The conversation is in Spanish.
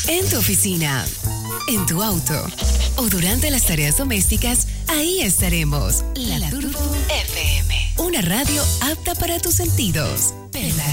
En tu oficina, en tu auto o durante las tareas domésticas, ahí estaremos. La Turbo FM. Una radio apta para tus sentidos. Perla